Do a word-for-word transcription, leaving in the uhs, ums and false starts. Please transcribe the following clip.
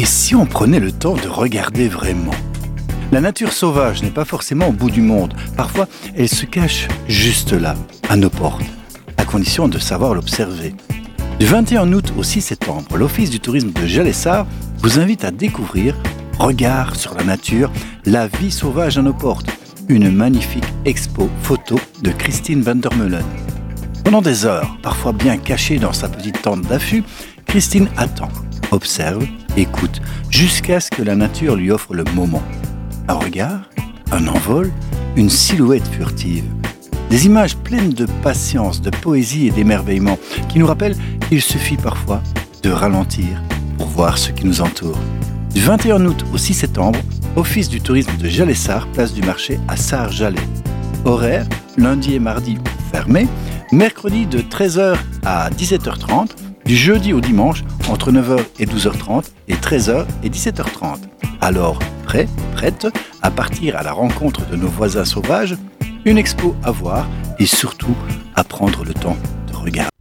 Et si on prenait le temps de regarder vraiment ? La nature sauvage n'est pas forcément au bout du monde. Parfois, elle se cache juste là, à nos portes, à condition de savoir l'observer. Du vingt et un août au six septembre, l'Office du tourisme de Jalessard vous invite à découvrir Regard sur la nature, la vie sauvage à nos portes, une magnifique expo photo de Christine van der Meulen. Pendant des heures, parfois bien cachée dans sa petite tente d'affût, Christine attend, observe, écoute, jusqu'à ce que la nature lui offre le moment. Un regard, un envol, une silhouette furtive. Des images pleines de patience, de poésie et d'émerveillement qui nous rappellent qu'il suffit parfois de ralentir pour voir ce qui nous entoure. Du vingt et un août au six septembre, Office du tourisme de Jalessard, place du marché à Sarre-Jalais. Horaire, lundi et mardi fermé, mercredi de treize heures à dix-sept heures trente, du jeudi au dimanche entre neuf heures et douze heures trente et treize heures et dix-sept heures trente. Alors, prêt, prête à partir à la rencontre de nos voisins sauvages, une expo à voir et surtout à prendre le temps de regarder.